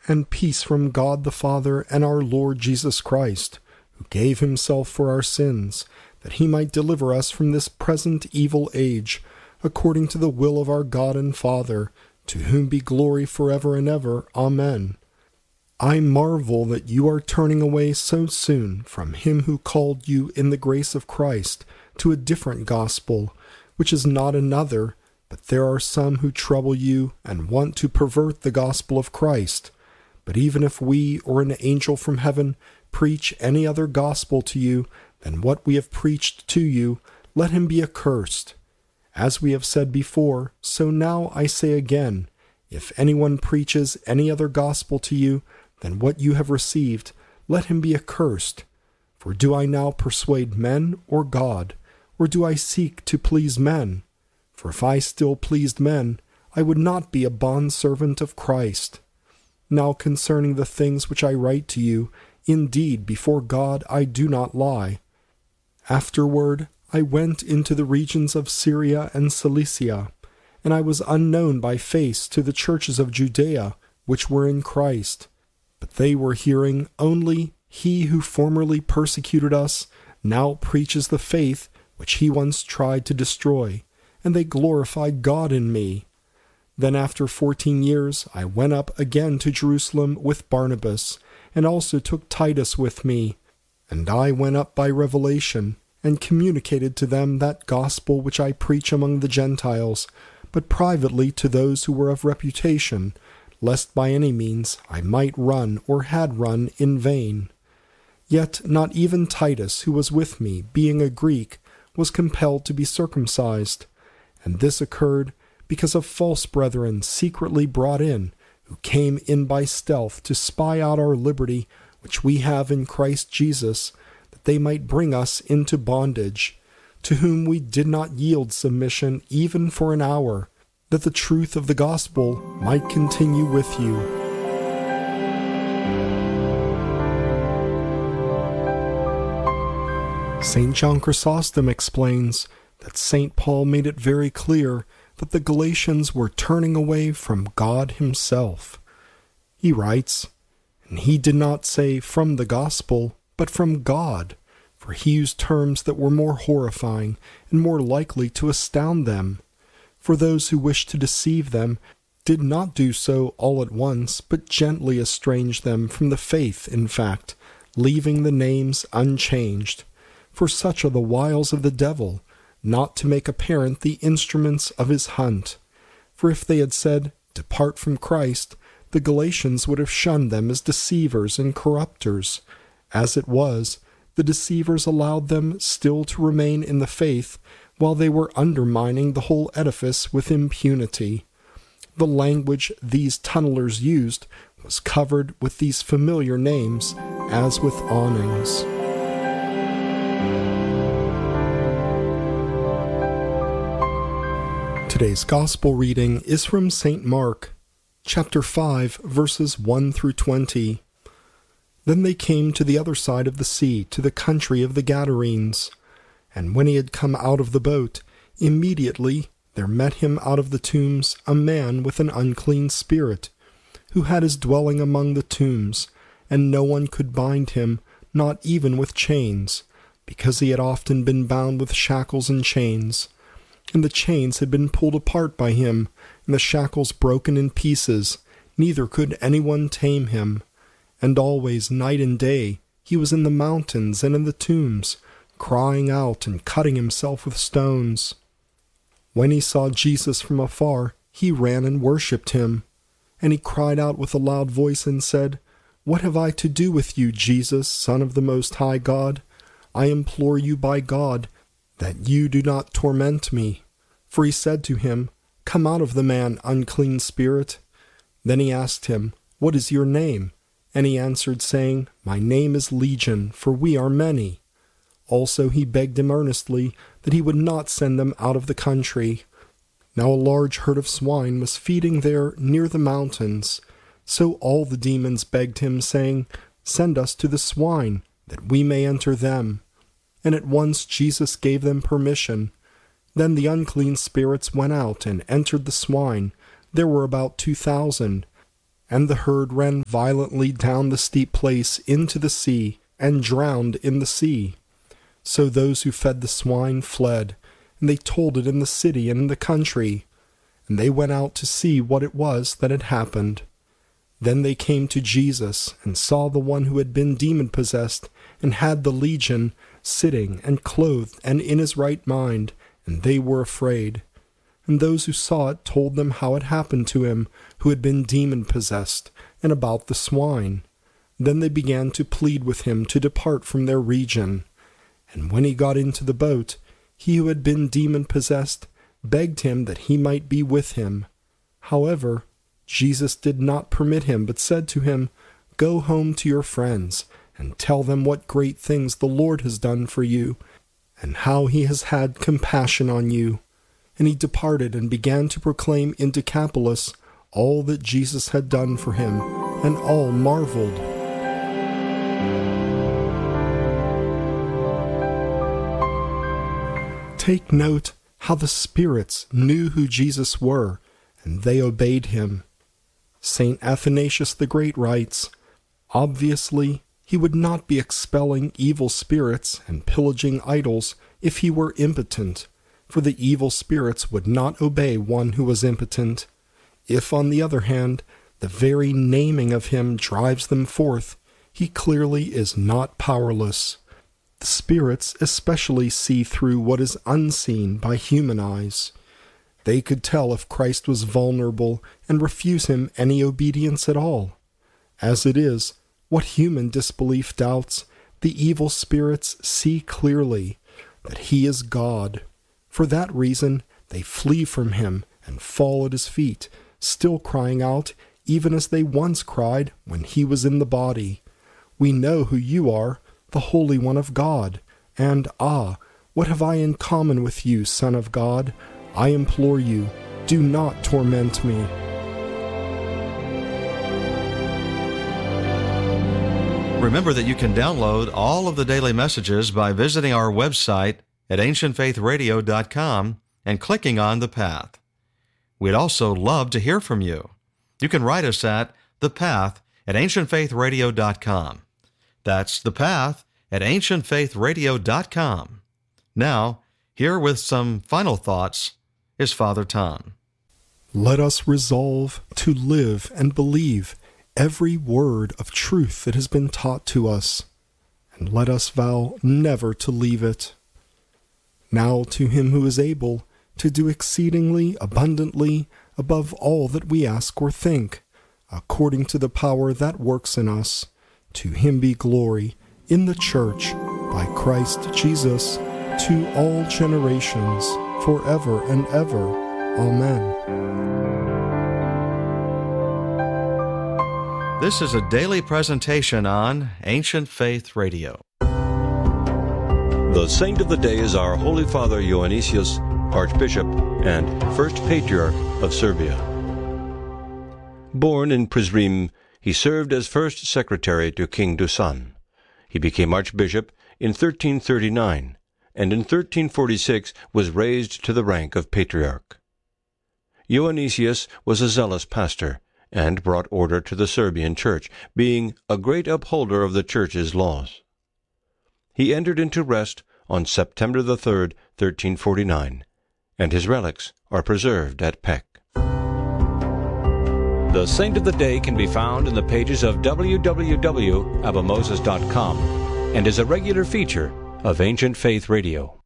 and peace from God the Father and our Lord Jesus Christ, who gave himself for our sins, that he might deliver us from this present evil age, according to the will of our God and Father, to whom be glory forever and ever. Amen. I marvel that you are turning away so soon from him who called you in the grace of Christ to a different gospel, which is not another, but there are some who trouble you and want to pervert the gospel of Christ. But even if we or an angel from heaven preach any other gospel to you than what we have preached to you, let him be accursed. As we have said before, so now I say again, if anyone preaches any other gospel to you than what you have received, let him be accursed. For do I now persuade men or God, or do I seek to please men? For if I still pleased men, I would not be a bondservant of Christ. Now concerning the things which I write to you, indeed before God I do not lie. Afterward I went into the regions of Syria and Cilicia, and I was unknown by face to the churches of Judea, which were in Christ. But they were hearing only, he who formerly persecuted us now preaches the faith which he once tried to destroy, and they glorified God in me. Then after 14 years I went up again to Jerusalem with Barnabas, and also took Titus with me. And I went up by revelation, and communicated to them that gospel which I preach among the Gentiles, but privately to those who were of reputation, lest by any means I might run or had run in vain. Yet not even Titus, who was with me, being a Greek, was compelled to be circumcised. And this occurred because of false brethren secretly brought in, who came in by stealth to spy out our liberty which we have in Christ Jesus, that they might bring us into bondage, to whom we did not yield submission even for an hour, that the truth of the gospel might continue with you. St. John Chrysostom explains that St. Paul made it very clear that the Galatians were turning away from God himself. He writes, "And he did not say from the gospel, but from God, for he used terms that were more horrifying and more likely to astound them. For those who wished to deceive them did not do so all at once, but gently estranged them from the faith, in fact, leaving the names unchanged. For such are the wiles of the devil, not to make apparent the instruments of his hunt. For if they had said, 'Depart from Christ,' the Galatians would have shunned them as deceivers and corrupters. As it was, the deceivers allowed them still to remain in the faith, while they were undermining the whole edifice with impunity. The language these tunnelers used was covered with these familiar names, as with awnings." Today's Gospel reading is from St. Mark, chapter 5, verses 1 through 20. Then they came to the other side of the sea, to the country of the Gadarenes. And when he had come out of the boat, immediately there met him out of the tombs a man with an unclean spirit, who had his dwelling among the tombs, and no one could bind him, not even with chains, because he had often been bound with shackles and chains. And the chains had been pulled apart by him, and the shackles broken in pieces, neither could anyone tame him. And always, night and day, he was in the mountains and in the tombs, crying out and cutting himself with stones. When he saw Jesus from afar, he ran and worshipped him. And he cried out with a loud voice and said, "What have I to do with you, Jesus, Son of the Most High God? I implore you by God, that you do not torment me." For he said to him, "Come out of the man, unclean spirit." Then he asked him, "What is your name?" And he answered, saying, "My name is Legion, for we are many." Also he begged him earnestly that he would not send them out of the country. Now a large herd of swine was feeding there near the mountains. So all the demons begged him, saying, "Send us to the swine, that we may enter them." And at once Jesus gave them permission. Then the unclean spirits went out and entered the swine. There were about 2,000. And the herd ran violently down the steep place into the sea, and drowned in the sea. So those who fed the swine fled, and they told it in the city and in the country. And they went out to see what it was that had happened. Then they came to Jesus, and saw the one who had been demon-possessed, and had the legion, sitting and clothed and in his right mind, and they were afraid. And those who saw it told them how it happened to him who had been demon-possessed, and about the swine. Then they began to plead with him to depart from their region. And when he got into the boat, he who had been demon-possessed begged him that he might be with him. However, Jesus did not permit him, but said to him, "Go home to your friends, and tell them what great things the Lord has done for you, and how he has had compassion on you." And he departed and began to proclaim in Decapolis all that Jesus had done for him, and all marveled. Take note how the spirits knew who Jesus were, and they obeyed him. St. Athanasius the Great writes, "Obviously, he would not be expelling evil spirits and pillaging idols if he were impotent, for the evil spirits would not obey one who was impotent. If, on the other hand, the very naming of him drives them forth, he clearly is not powerless. The spirits especially see through what is unseen by human eyes. They could tell if Christ was vulnerable and refuse him any obedience at all. As it is, what human disbelief doubts, the evil spirits see clearly that he is God. For that reason, they flee from him and fall at his feet, still crying out, even as they once cried when he was in the body, 'We know who you are, the Holy One of God.' And, 'Ah, what have I in common with you, Son of God? I implore you, do not torment me.'" Remember that you can download all of the daily messages by visiting our website at ancientfaithradio.com and clicking on The Path. We'd also love to hear from you. You can write us at The Path at ancientfaithradio.com. That's The Path at ancientfaithradio.com. Now, here with some final thoughts is Father Tom. Let us resolve to live and believe every word of truth that has been taught to us, and let us vow never to leave it. Now to him who is able to do exceedingly abundantly above all that we ask or think, according to the power that works in us, to him be glory in the Church by Christ Jesus to all generations, forever and ever. Amen. This is a daily presentation on Ancient Faith Radio. The saint of the day is our Holy Father Ioannisius, Archbishop and First Patriarch of Serbia. Born in Prizren, he served as first secretary to King Dusan. He became Archbishop in 1339, and in 1346 was raised to the rank of Patriarch. Ioannisius was a zealous pastor, and brought order to the Serbian Church, being a great upholder of the Church's laws. He entered into rest on September the 3rd, 1349, and his relics are preserved at Pec. The Saint of the Day can be found in the pages of www.abamoses.com and is a regular feature of Ancient Faith Radio.